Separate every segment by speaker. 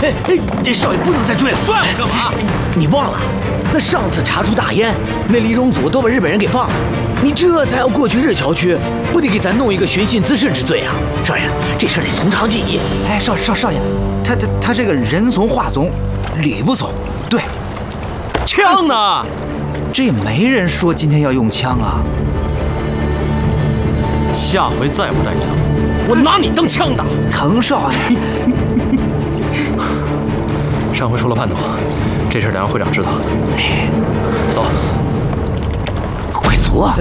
Speaker 1: 这少爷不能再追了，
Speaker 2: 拽我干嘛？
Speaker 1: 你忘了，那上次查出大烟，那李荣祖都把日本人给放了，你这才要过去日侨区，不得给咱弄一个寻衅滋事之罪啊！少爷，这事得从长计议。
Speaker 3: 哎，少爷，他这个人怂话怂，理不怂。对，
Speaker 2: 枪呢？
Speaker 3: 这也没人说今天要用枪啊。
Speaker 2: 下回再不带枪，我拿你当枪打。
Speaker 3: 滕少爷，
Speaker 2: 上回出了叛徒，这事得让会长知道。走，
Speaker 1: 快走啊！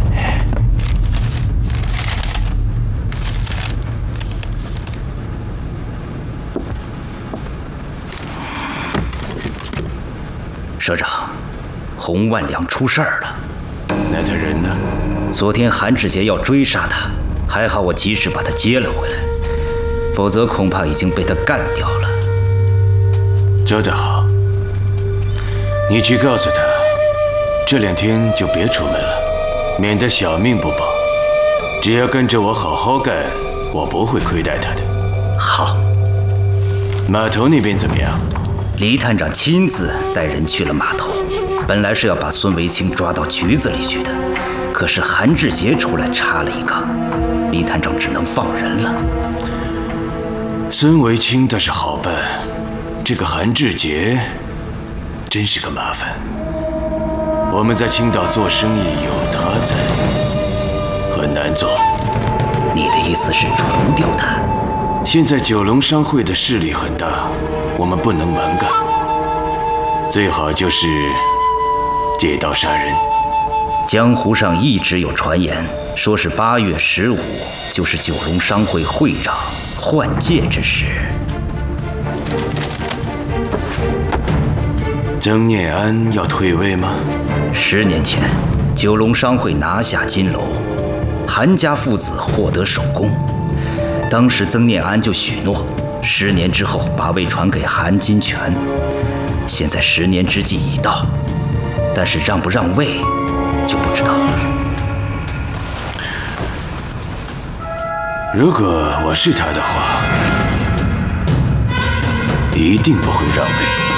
Speaker 4: 社长，洪万良出事儿了。
Speaker 5: 那他人呢？
Speaker 4: 昨天韩志杰要追杀他，还好我及时把他接了回来，否则恐怕已经被他干掉了。
Speaker 5: 做得好，你去告诉他，这2天就别出门了，免得小命不保。只要跟着我好好干，我不会亏待他的。
Speaker 4: 好。
Speaker 5: 码头那边怎么样？
Speaker 4: 黎探长亲自带人去了码头，本来是要把孙维清抓到局子里去的，可是韩志杰出来插了一杠，黎探长只能放人了。
Speaker 5: 孙维清倒是好办，这个韩志杰真是个麻烦。我们在青岛做生意有他在，很难做。
Speaker 4: 你的意思是除掉他？
Speaker 5: 现在九龙商会的势力很大，我们不能蛮干，最好就是借刀杀人。
Speaker 4: 江湖上一直有传言，说是8月15就是九龙商会会长换届之时。
Speaker 5: 曾念安要退位吗
Speaker 4: ？10年前，九龙商会拿下金楼，韩家父子获得首功。当时曾念安就许诺，10年之后把位传给韩金泉。现在10年之计已到，但是让不让位就不知道了。
Speaker 5: 如果我是他的话，一定不会让位。